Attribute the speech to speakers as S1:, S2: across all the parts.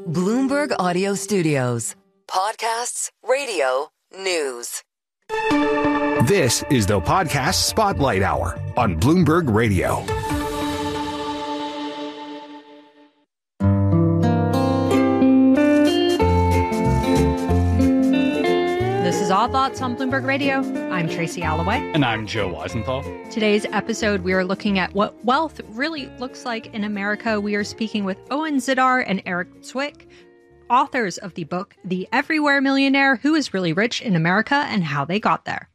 S1: Bloomberg Audio Studios. Podcasts, radio, news.
S2: This is the Podcast Spotlight Hour on Bloomberg Radio.
S3: This is Odd Lots on Bloomberg Radio. I'm Tracy Alloway.
S4: And I'm Joe Weisenthal.
S3: Today's episode, we are looking at what wealth really looks like in America. We are speaking with Owen Zidar and Eric Zwick, authors of the book, The Everywhere Millionaire, Who is Really Rich in America and How They Got There.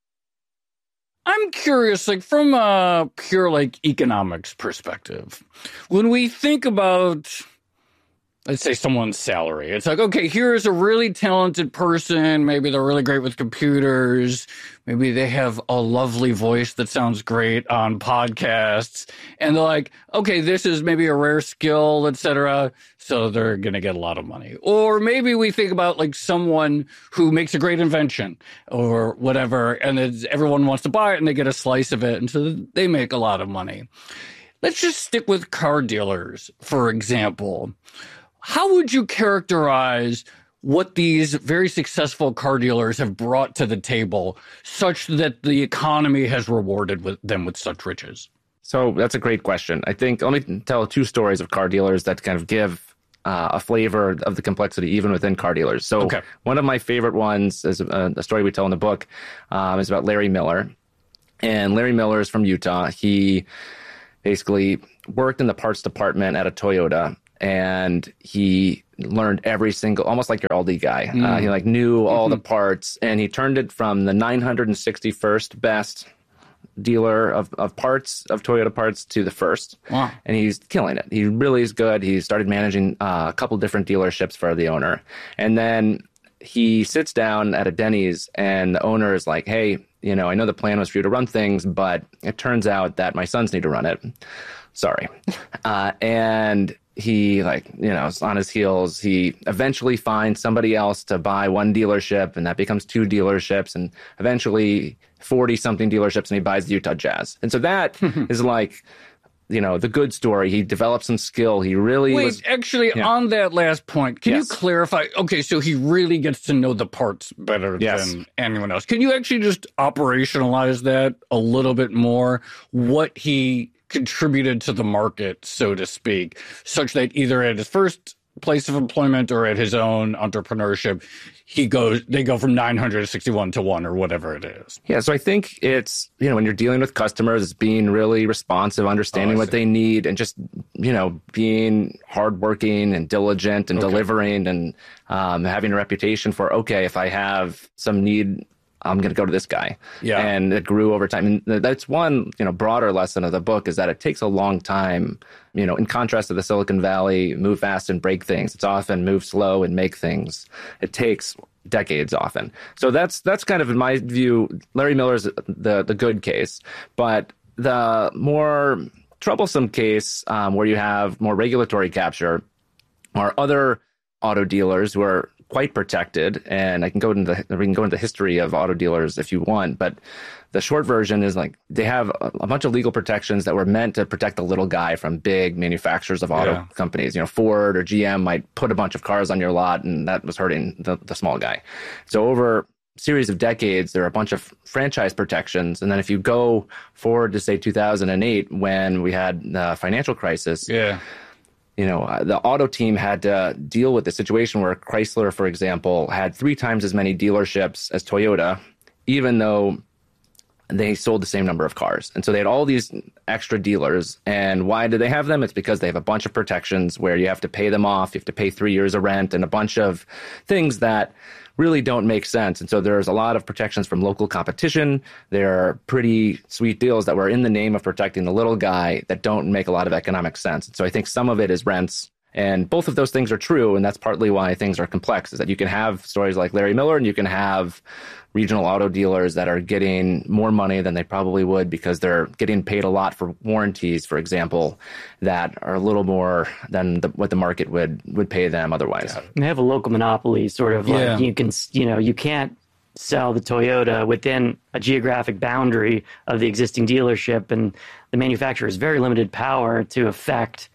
S4: I'm curious, from a pure, economics perspective, when we think about, let's say, someone's salary, it's okay, here's a really talented person. Maybe they're really great with computers. Maybe they have a lovely voice that sounds great on podcasts. And they're like, okay, this is maybe a rare skill, etc. So they're going to get a lot of money. Or maybe we think about someone who makes a great invention or whatever, and everyone wants to buy it and they get a slice of it. And so they make a lot of money. Let's just stick with car dealers, for example. How would you characterize what these very successful car dealers have brought to the table such that the economy has rewarded them with such riches?
S5: So that's a great question. I think let me tell two stories of car dealers that kind of give a flavor of the complexity even within car dealers. So One of my favorite ones is a story we tell in the book is about Larry Miller. And Larry Miller is from Utah. He basically worked in the parts department at a Toyota. And he learned every single, almost like your Aldi guy. He knew all the parts, and he turned it from the 961st best dealer of parts, of Toyota parts, to the first.
S4: Wow.
S5: And he's killing it. He really is good. He started managing a couple different dealerships for the owner. And then he sits down at a Denny's, and the owner is like, hey, I know the plan was for you to run things, but it turns out that my sons need to run it. Sorry. And he is on his heels. He eventually finds somebody else to buy one dealership, and that becomes two dealerships, and eventually 40-something dealerships, and he buys the Utah Jazz. And so that is the good story. He developed some skill. He really
S4: on that last point, can you clarify? Okay, so he really gets to know the parts better than anyone else. Can you actually just operationalize that a little bit more? What he contributed to the market, so to speak, such that either at his first place of employment or at his own entrepreneurship, they go from 961 to 1 or whatever it is.
S5: Yeah, so I think it's, when you're dealing with customers, it's being really responsive, understanding what they need, and just, being hardworking and diligent and delivering, and having a reputation for, if I have some need, I'm going to go to this guy. Yeah. And it grew over time. And that's one, broader lesson of the book, is that it takes a long time, in contrast to the Silicon Valley, move fast and break things. It's often move slow and make things. It takes decades often. So that's kind of, in my view, Larry Miller's the good case. But the more troublesome case, where you have more regulatory capture, are other auto dealers who are quite protected, and we can go into the history of auto dealers if you want, but the short version is they have a bunch of legal protections that were meant to protect the little guy from big manufacturers of auto companies. Ford or GM might put a bunch of cars on your lot, and that was hurting the small guy. So over a series of decades, there are a bunch of franchise protections, and then if you go forward to, say, 2008, when we had the financial crisis, the auto team had to deal with the situation where Chrysler, for example, had 3 times as many dealerships as Toyota, even though they sold the same number of cars. And so they had all these extra dealers. And why do they have them? It's because they have a bunch of protections where you have to pay them off, you have to pay 3 years of rent, and a bunch of things that really don't make sense. And so there's a lot of protections from local competition. There are pretty sweet deals that were in the name of protecting the little guy that don't make a lot of economic sense. And so I think some of it is rents. And both of those things are true, and that's partly why things are complex, is that you can have stories like Larry Miller, and you can have regional auto dealers that are getting more money than they probably would because they're getting paid a lot for warranties, for example, that are a little more than what the market would pay them otherwise.
S6: They have a local monopoly, sort of like you can't sell the Toyota within a geographic boundary of the existing dealership, and the manufacturer has very limited power to affect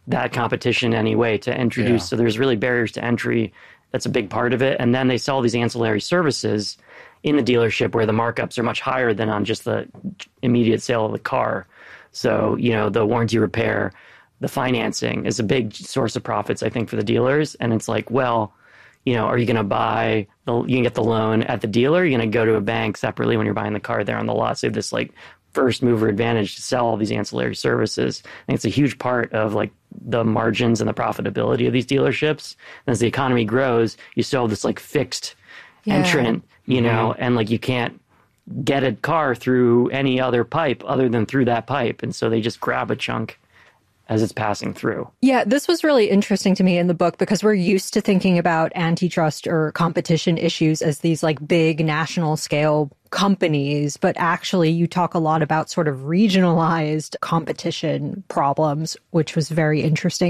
S6: that competition anyway to introduce. Yeah. So there's really barriers to entry. That's a big part of it. And then they sell these ancillary services in the dealership where the markups are much higher than on just the immediate sale of the car. So, the warranty repair, the financing is a big source of profits, I think, for the dealers. And it's like, well, are you going to you can get the loan at the dealer? You're going to go to a bank separately when you're buying the car there on the lot. So you have this like first mover advantage to sell all these ancillary services. I think it's a huge part of like the margins and the profitability of these dealerships. And as the economy grows, you still have this like fixed entrant, and like you can't get a car through any other pipe other than through that pipe. And so they just grab a chunk as it's passing through.
S3: Yeah, this was really interesting to me in the book because we're used to thinking about antitrust or competition issues as these like big national scale companies, but actually you talk a lot about sort of regionalized competition problems, which was very interesting.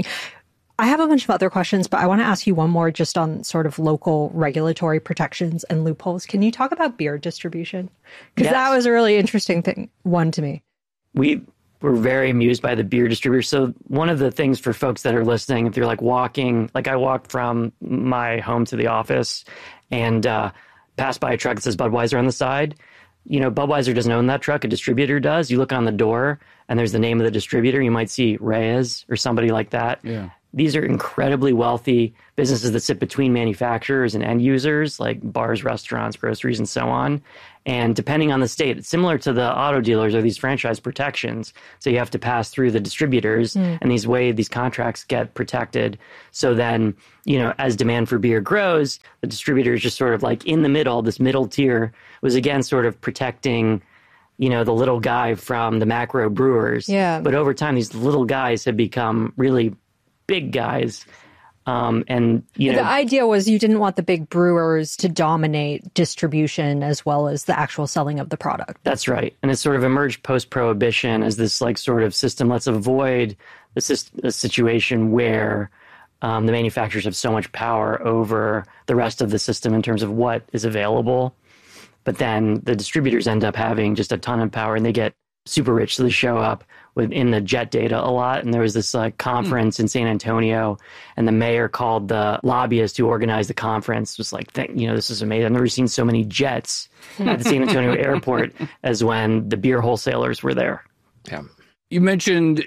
S3: I have a bunch of other questions, but I want to ask you one more just on sort of local regulatory protections and loopholes. Can you talk about beer distribution? Because that was a really interesting one to me.
S6: We're very amused by the beer distributors. So one of the things for folks that are listening, if you're like walking, like I walked from my home to the office and passed by a truck that says Budweiser on the side. Budweiser doesn't own that truck. A distributor does. You look on the door and there's the name of the distributor. You might see Reyes or somebody like that. Yeah. These are incredibly wealthy businesses that sit between manufacturers and end users, like bars, restaurants, groceries, and so on. And depending on the state, it's similar to the auto dealers or these franchise protections. So you have to pass through the distributors, and these contracts get protected. So then, as demand for beer grows, the distributors just sort of like in the middle, this middle tier was again sort of protecting the little guy from the macro brewers. Yeah. But over time, these little guys have become really big guys. The idea was you didn't want the big brewers to dominate distribution as well as the actual selling of the product. That's right. And it sort of emerged post-prohibition as this like sort of system. Let's avoid a situation where the manufacturers have so much power over the rest of the system in terms of what is available. But then the distributors end up having just a ton of power and they get super rich. So they show up in the jet data a lot. And there was this conference in San Antonio, and the mayor called the lobbyist who organized the conference, was like, this is amazing. I've never seen so many jets at the San Antonio airport as when the beer wholesalers were there.
S4: Yeah. You mentioned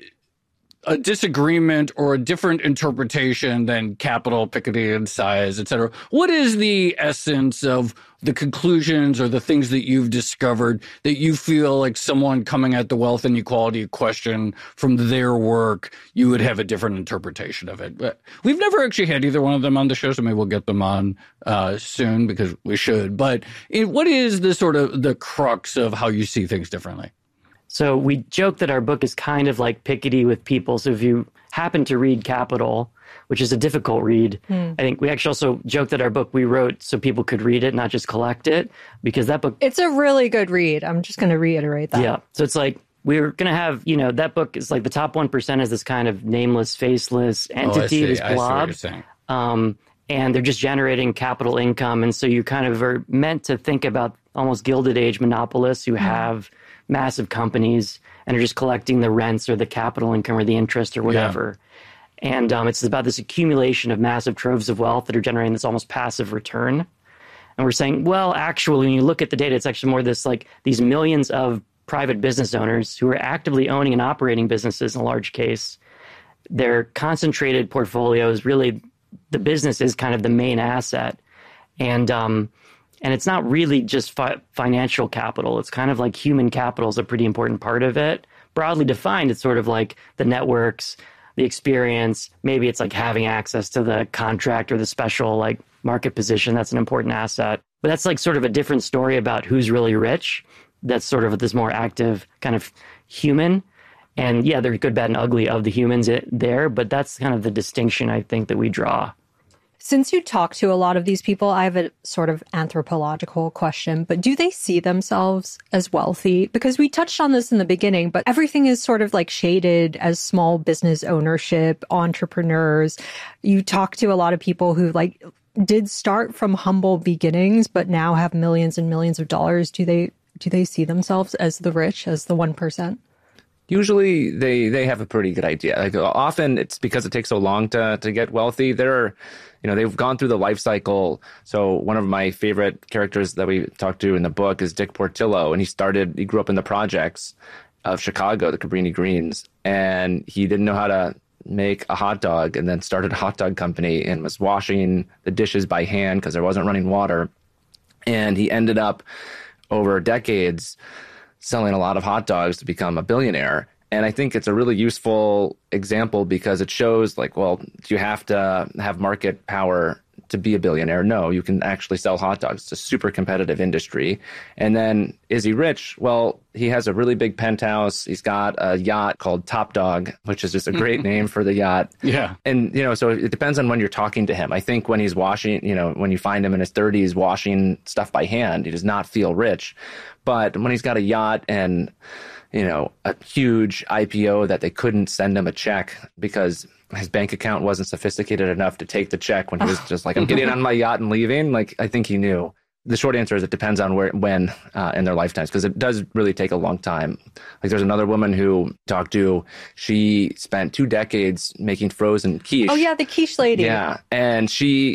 S4: a disagreement or a different interpretation than capital, Piketty, and size, et cetera. What is the essence of the conclusions or the things that you've discovered that you feel like someone coming at the wealth inequality question from their work, you would have a different interpretation of it? But we've never actually had either one of them on the show, so maybe we'll get them on soon because we should. But what is the sort of the crux of how you see things differently?
S6: So we joke that our book is kind of like Piketty with people. So if you happen to read Capital, which is a difficult read, I think we actually also joke that our book we wrote so people could read it, not just collect it, because that book...
S3: It's a really good read. I'm just going to reiterate that.
S6: Yeah. So it's like we're going to have, that book is like the top 1% is this kind this nameless, faceless entity, this blob. I see what you're saying. And they're just generating capital income. And so you kind of are meant to think about almost Gilded Age monopolists who have massive companies and are just collecting the rents or the capital income or the interest or whatever. Yeah. And it's about this accumulation of massive troves of wealth that are generating this almost passive return. And we're saying, well, actually, when you look at the data, it's actually more this like these millions of private business owners who are actively owning and operating businesses in a large case. Their concentrated portfolios, really, the business is kind of the main asset. And it's not really just financial capital. It's kind of like human capital is a pretty important part of it. Broadly defined, it's sort of like the networks, the experience. Maybe it's like having access to the contract or the special like market position. That's an important asset. But that's like sort of a different story about who's really rich. That's sort of this more active kind of human. And yeah, there's good, bad, and ugly of the humans there. But that's kind of the distinction I think that we draw.
S3: Since you talk to a lot of these people, I have a sort of anthropological question, but do they see themselves as wealthy? Because we touched on this in the beginning, but everything is sort of like shaded as small business ownership, entrepreneurs. You talk to a lot of people who like did start from humble beginnings, but now have millions and millions of dollars. Do they see themselves as the rich, as the 1%?
S5: usually they have a pretty good idea. Like often it's because it takes so long to get wealthy. They've gone through the life cycle. So one of my favorite characters that we talked to in the book is Dick Portillo, and he grew up in the projects of Chicago, the Cabrini Greens, and he didn't know how to make a hot dog, and then started a hot dog company and was washing the dishes by hand because there wasn't running water. And he ended up over decades selling a lot of hot dogs to become a billionaire. And I think it's a really useful example because it shows do you have to have market power to be a billionaire? No, you can actually sell hot dogs. It's a super competitive industry. And then is he rich? Well, he has a really big penthouse. He's got a yacht called Top Dog, which is just a great name for the yacht.
S4: Yeah.
S5: And, so it depends on when you're talking to him. I think when he's washing, when you find him in his 30s washing stuff by hand, he does not feel rich. But when he's got a yacht and a huge IPO that they couldn't send him a check because his bank account wasn't sophisticated enough to take the check when he was just like, I'm getting on my yacht and leaving. I think he knew. The short answer is it depends on when in their lifetimes, because it does really take a long time. There's another woman who talked to, she spent 2 decades making frozen quiche.
S3: Oh, yeah, the quiche lady.
S5: Yeah. And she,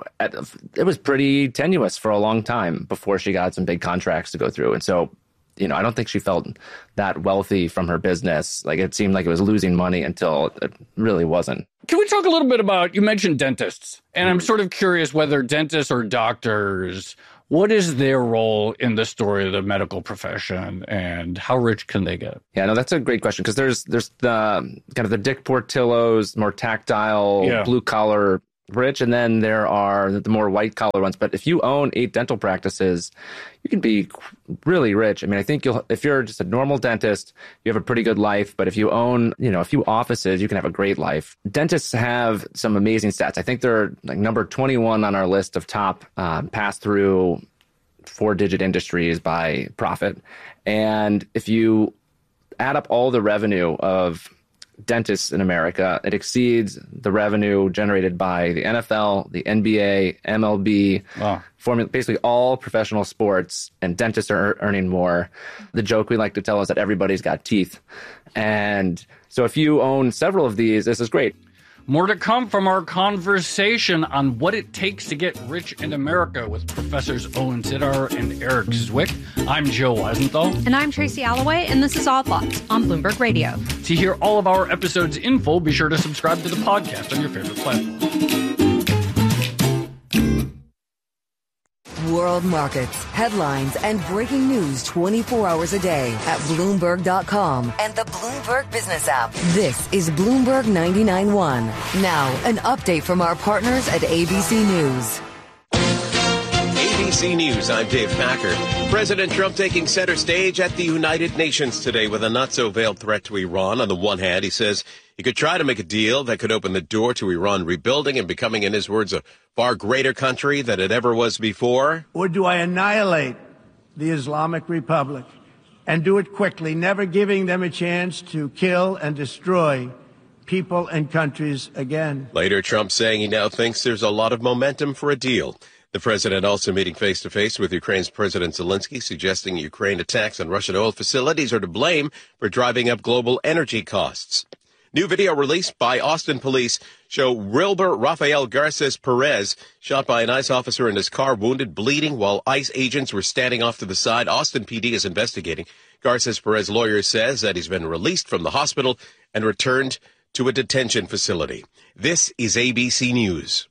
S5: it was pretty tenuous for a long time before she got some big contracts to go through. And so, I don't think she felt that wealthy from her business. It seemed like it was losing money until it really wasn't.
S4: Can we talk a little bit about, you mentioned dentists, and I'm sort of curious whether dentists or doctors, what is their role in the story of the medical profession and how rich can they get?
S5: Yeah, no, that's a great question because there's the kind of the Dick Portillos, more tactile, blue collar rich, and then there are the more white collar ones. But if you own 8 dental practices, you can be really rich. I mean, I think if you're just a normal dentist, you have a pretty good life. But if you own, a few offices, you can have a great life. Dentists have some amazing stats. I think they're number 21 on our list of top pass-through 4-digit industries by profit. And if you add up all the revenue of dentists in America, it exceeds the revenue generated by the NFL, the NBA, MLB, basically all professional sports, and dentists are earning more. The joke we like to tell is that everybody's got teeth. And so if you own several of these, this is great.
S4: More to come from our conversation on what it takes to get rich in America with Professors Owen Zidar and Eric Zwick. I'm Joe Weisenthal.
S3: And I'm Tracy Alloway, and this is Odd Lots on Bloomberg Radio.
S4: To hear all of our episodes in full, be sure to subscribe to the podcast on your favorite platform.
S1: World markets, headlines, and breaking news 24 hours a day at Bloomberg.com and the Bloomberg Business app. This is Bloomberg 99.1. Now, an update from our partners at ABC News.
S7: ABC News, I'm Dave Packer. President Trump taking center stage at the United Nations today with a not-so-veiled threat to Iran. On the one hand, he says he could try to make a deal that could open the door to Iran rebuilding and becoming, in his words, a far greater country than it ever was before.
S8: Or do I annihilate the Islamic Republic and do it quickly, never giving them a chance to kill and destroy people and countries again?
S7: Later, Trump saying he now thinks there's a lot of momentum for a deal. The president also meeting face-to-face with Ukraine's President Zelensky, suggesting Ukraine attacks on Russian oil facilities are to blame for driving up global energy costs. New video released by Austin police show Wilber Rafael Garces Perez shot by an ICE officer in his car, wounded, bleeding, while ICE agents were standing off to the side. Austin PD is investigating. Garces Perez lawyer says that he's been released from the hospital and returned to a detention facility. This is ABC News.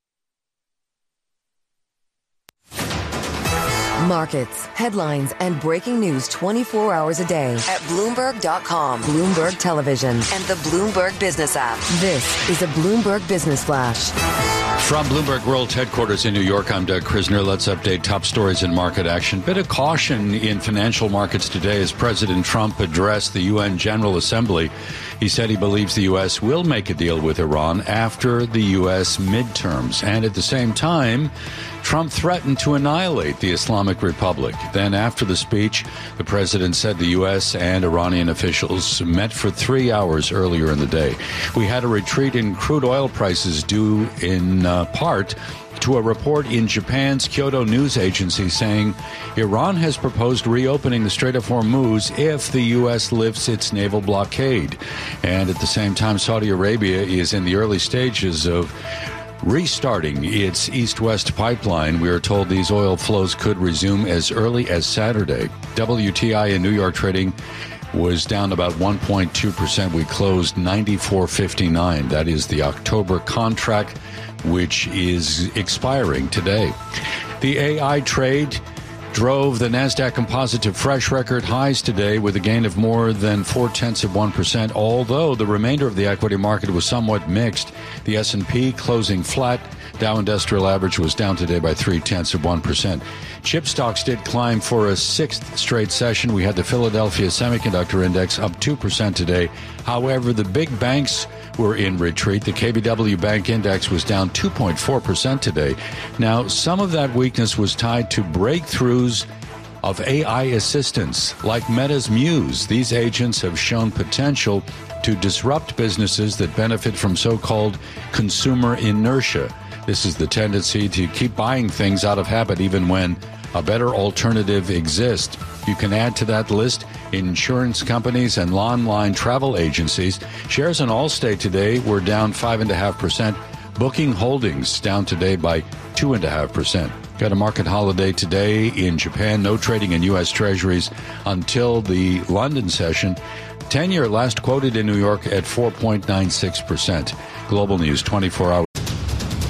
S1: Markets, headlines, and breaking news 24 hours a day at Bloomberg.com, Bloomberg Television, and the Bloomberg Business app. This is a Bloomberg Business Flash.
S9: From Bloomberg World Headquarters in New York, I'm Doug Krisner. Let's update top stories in market action. Bit of caution in financial markets today as President Trump addressed the UN General Assembly. He said he believes the U.S. will make a deal with Iran after the U.S. midterms. And at the same time, Trump threatened to annihilate the Islamic Republic. Then after the speech, the president said the U.S. and Iranian officials met for 3 hours earlier in the day. We had a retreat in crude oil prices due in part to a report in Japan's Kyodo News Agency saying Iran has proposed reopening the Strait of Hormuz if the U.S. lifts its naval blockade. And at the same time, Saudi Arabia is in the early stages of restarting its east-west pipeline. We are told these oil flows could resume as early as Saturday. WTI in New York trading was down about 1.2%. We closed 94.59. That is the October contract, which is expiring today. The AI trade drove the NASDAQ Composite to fresh record highs today with a gain of more than 0.4%, although the remainder of the equity market was somewhat mixed. The S&P closing flat. Dow Industrial Average was down today by 0.3%. Chip stocks did climb for a sixth straight session. We had the Philadelphia Semiconductor Index up 2% today. However, the big banks were in retreat. The KBW Bank Index was down 2.4% today. Now, some of that weakness was tied to breakthroughs of AI assistants like Meta's Muse. These agents have shown potential to disrupt businesses that benefit from so-called consumer inertia. This is the tendency to keep buying things out of habit even when a better alternative exists. You can add to that list insurance companies and online travel agencies. Shares in Allstate today were down 5.5%. Booking Holdings down today by 2.5%. Got a market holiday today in Japan. No trading in U.S. Treasuries until the London session. 10-year last quoted in New York at 4.96%. Global News 24 hours.